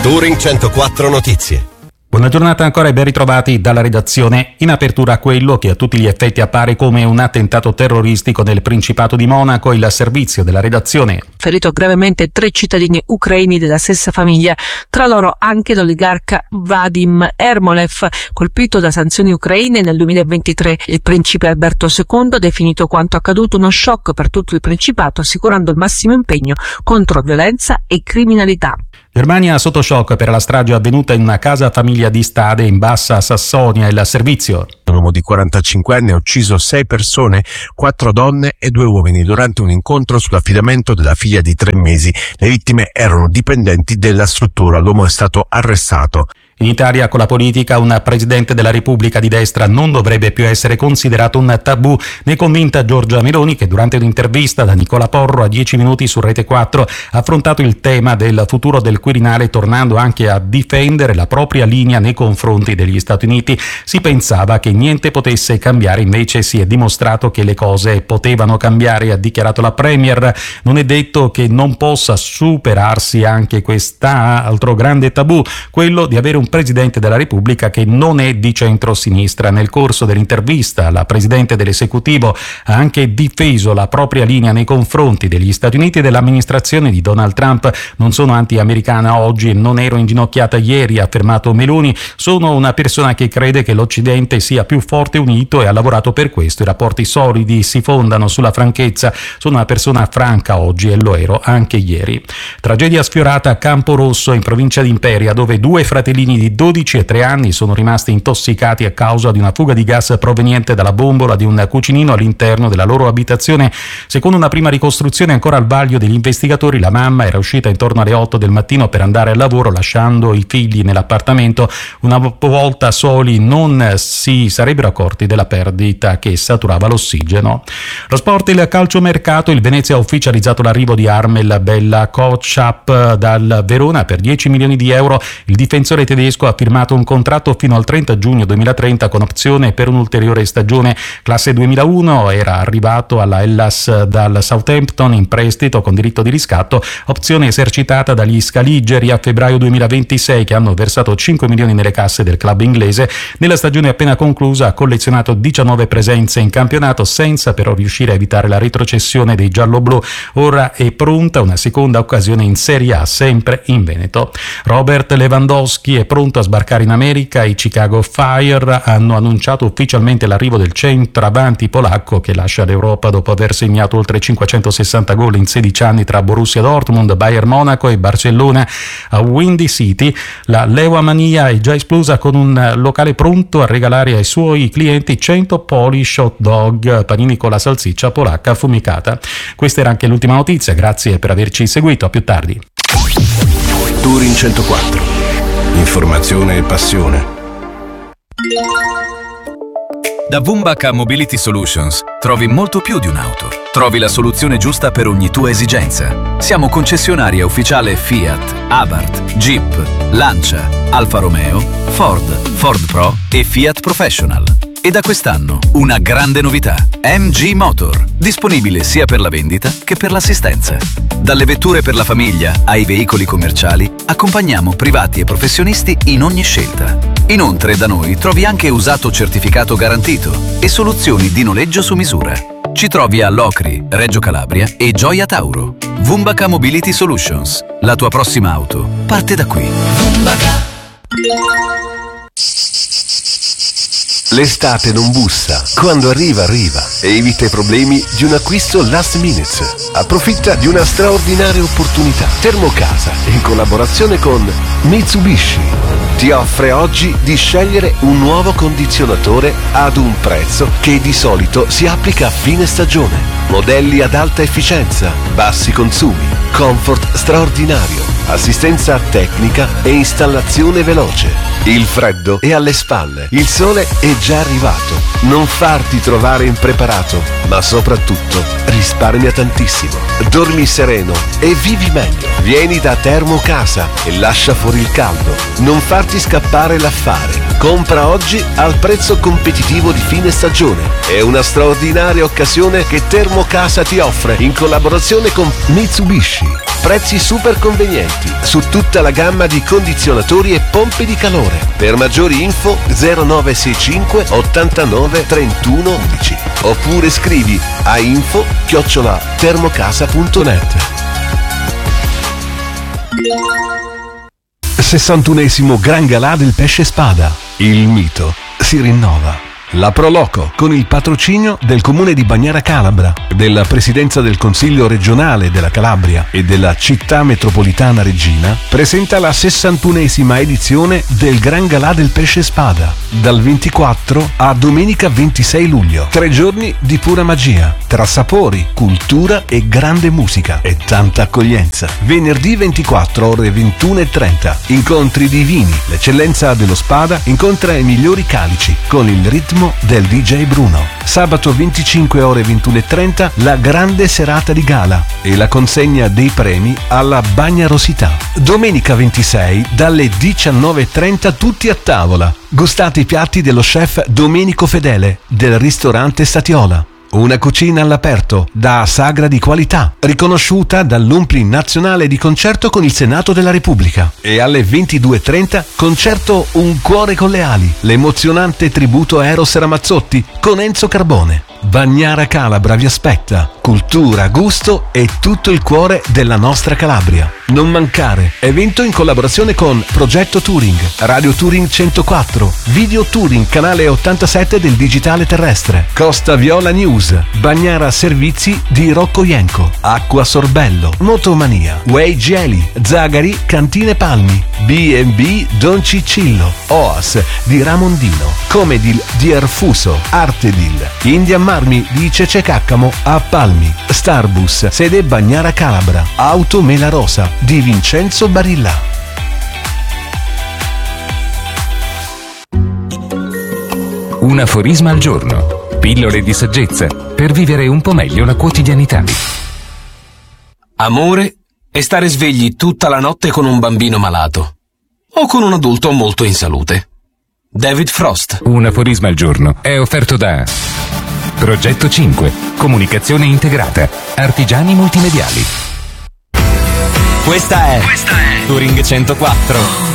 Touring 104 Notizie. Buona giornata ancora e ben ritrovati dalla redazione. In apertura quello che a tutti gli effetti appare come un attentato terroristico nel Principato di Monaco, il servizio della redazione. Ferito gravemente 3 cittadini ucraini della stessa famiglia, tra loro anche l'oligarca Vadim Ermolev, colpito da sanzioni ucraine nel 2023. Il principe Alberto II ha definito quanto accaduto uno shock per tutto il Principato, assicurando il massimo impegno contro violenza e criminalità. Germania sotto shock per la strage avvenuta in una casa famiglia di Stade in Bassa Sassonia. Il servizio. Un uomo di 45 anni ha ucciso 6 persone, 4 donne e 2 uomini durante un incontro sull'affidamento della figlia di 3 mesi. Le vittime erano dipendenti della struttura. L'uomo è stato arrestato. In Italia, con la politica, un presidente della Repubblica di destra non dovrebbe più essere considerato un tabù. Ne è convinta Giorgia Meloni, che durante un'intervista da Nicola Porro a 10 minuti su Rete 4 ha affrontato il tema del futuro del Quirinale, tornando anche a difendere la propria linea nei confronti degli Stati Uniti. Si pensava che niente potesse cambiare, invece si è dimostrato che le cose potevano cambiare, ha dichiarato la Premier. Non è detto che non possa superarsi anche quest'altro grande tabù, quello di avere un Presidente della Repubblica che non è di centro-sinistra. Nel corso dell'intervista la Presidente dell'Esecutivo ha anche difeso la propria linea nei confronti degli Stati Uniti e dell'amministrazione di Donald Trump. Non sono anti-americana oggi e non ero inginocchiata ieri, ha affermato Meloni. Sono una persona che crede che l'Occidente sia più forte e unito e ha lavorato per questo. I rapporti solidi si fondano sulla franchezza. Sono una persona franca oggi e lo ero anche ieri. Tragedia sfiorata a Campo Rosso in provincia di Imperia, dove 2 fratellini di 12 e 3 anni sono rimasti intossicati a causa di una fuga di gas proveniente dalla bombola di un cucinino all'interno della loro abitazione. Secondo una prima ricostruzione ancora al vaglio degli investigatori, la mamma era uscita intorno alle 8 del mattino per andare al lavoro, lasciando i figli nell'appartamento. Una volta soli non si sarebbero accorti della perdita che saturava l'ossigeno. Lo sport, il calciomercato, il Venezia ha ufficializzato l'arrivo di Armel Bella Kotschap dal Verona per 10 milioni di euro. Il difensore tedesco ha firmato un contratto fino al 30 giugno 2030 con opzione per un'ulteriore stagione. Classe 2001, era arrivato alla Hellas dal Southampton in prestito con diritto di riscatto, opzione esercitata dagli Scaligeri a febbraio 2026, che hanno versato 5 milioni nelle casse del club inglese. Nella stagione appena conclusa ha collezionato 19 presenze in campionato senza però riuscire a evitare la retrocessione dei gialloblu. Ora è pronta una seconda occasione in Serie A, sempre in Veneto. Robert Lewandowski è pronto a sbarcare in America. I Chicago Fire hanno annunciato ufficialmente l'arrivo del centravanti polacco, che lascia l'Europa dopo aver segnato oltre 560 gol in 16 anni tra Borussia Dortmund, Bayern Monaco e Barcellona. A Windy City la Lewamania è già esplosa, con un locale pronto a regalare ai suoi clienti 100 Polish hot dog, panini con la salsiccia polacca affumicata. Questa era anche l'ultima notizia, grazie per averci seguito, a più tardi. Touring 104. Informazione e passione. Da Wumbaca Mobility Solutions trovi molto più di un'auto. Trovi la soluzione giusta per ogni tua esigenza. Siamo concessionaria ufficiale Fiat, Abarth, Jeep, Lancia, Alfa Romeo, Ford Pro e Fiat Professional. E da quest'anno una grande novità: MG Motor, disponibile sia per la vendita che per l'assistenza. Dalle vetture per la famiglia ai veicoli commerciali, accompagniamo privati e professionisti in ogni scelta. Inoltre da noi trovi anche usato certificato garantito e soluzioni di noleggio su misura. Ci trovi a Locri, Reggio Calabria e Gioia Tauro. Wumbaca Mobility Solutions. La tua prossima auto parte da qui. Wumbaca. L'estate non bussa. Quando arriva, arriva. E evita i problemi di un acquisto last minute. Approfitta di una straordinaria opportunità. Termocasa, in collaborazione con Mitsubishi, ti offre oggi di scegliere un nuovo condizionatore ad un prezzo che di solito si applica a fine stagione. Modelli ad alta efficienza, bassi consumi, comfort straordinario, assistenza tecnica e installazione veloce. Il freddo è alle spalle, il sole è già arrivato. Non farti trovare impreparato, ma soprattutto risparmia tantissimo. Dormi sereno e vivi meglio. Vieni da Termocasa e lascia fuori il caldo. Non farti scappare l'affare. Compra oggi al prezzo competitivo di fine stagione. È una straordinaria occasione che Termocasa ti offre in collaborazione con Mitsubishi. prezzi super convenienti su tutta la gamma di condizionatori e pompe di calore. Per maggiori info 0965 89 31 11 oppure scrivi a info@termocasa.net. 61esimo Gran Galà del Pesce Spada. Il mito si rinnova. La Proloco, con il patrocinio del Comune di Bagnara Calabra, della Presidenza del Consiglio regionale della Calabria e della Città metropolitana Reggina, presenta la 61esima edizione del Gran Galà del Pesce Spada, dal 24 a domenica 26 luglio. 3 giorni di pura magia, tra sapori, cultura e grande musica e tanta accoglienza. Venerdì 24 ore 21:30, incontri divini. L'eccellenza dello Spada incontra i migliori calici con il ritmo del DJ Bruno. Sabato 25 ore 21:30 la grande serata di gala e la consegna dei premi alla Bagnarosità. Domenica 26 dalle 19:30 tutti a tavola. Gustate i piatti dello chef Domenico Fedele del ristorante Statiola. Una cucina all'aperto da sagra di qualità, riconosciuta dall'Umpli Nazionale di Concerto con il Senato della Repubblica. E alle 22:30 concerto Un cuore con le ali, l'emozionante tributo a Eros Ramazzotti con Enzo Carbone. Bagnara Calabra vi aspetta, cultura, gusto e tutto il cuore della nostra Calabria. Non mancare, evento in collaborazione con Progetto Touring, Radio Touring 104, Video Touring canale 87 del Digitale Terrestre, Costa Viola News, Bagnara Servizi di Rocco Ienco, Acqua Sorbello, Motomania, Way Jelly, Zagari Cantine Palmi, B&B Don Cicillo, OAS di Ramondino, Comedil di Erfuso, Artedil, Indian Marmi di Cece Caccamo a Palmi, Starbus sede Bagnara Calabra, Auto Mela Rosa di Vincenzo Barilla. Un aforisma al giorno, pillole di saggezza per vivere un po' meglio la quotidianità. Amore è stare svegli tutta la notte con un bambino malato o con un adulto molto in salute. David Frost. Un aforisma al giorno è offerto da Progetto 5, comunicazione integrata, artigiani multimediali. Questa è Touring 104.